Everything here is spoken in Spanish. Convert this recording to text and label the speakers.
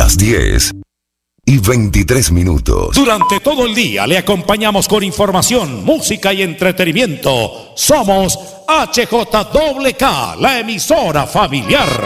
Speaker 1: las 10:23.
Speaker 2: Durante todo el día le acompañamos con información, música y entretenimiento. Somos HJWK, la emisora familiar.